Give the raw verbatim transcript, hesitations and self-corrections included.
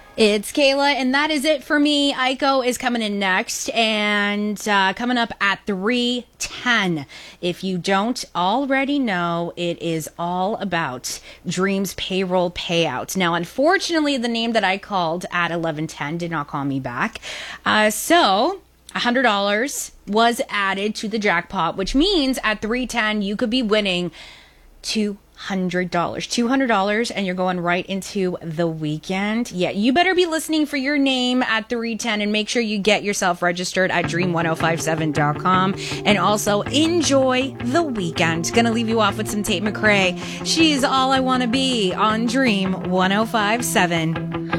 It's Kayla, and that is it for me. Aiko is coming in next, and uh, coming up at three ten. If you don't already know, it is all about Dream's payroll payout. Now, unfortunately, the name that I called at eleven ten did not call me back. Uh, so... one hundred dollars was added to the jackpot, which means at three ten you could be winning two hundred dollars. two hundred dollars, and you're going right into the weekend. Yeah, you better be listening for your name at three ten, and make sure you get yourself registered at dream ten fifty-seven dot com. And also enjoy the weekend. Gonna leave you off with some Tate McRae. She's All I Wanna Be on Dream ten fifty-seven.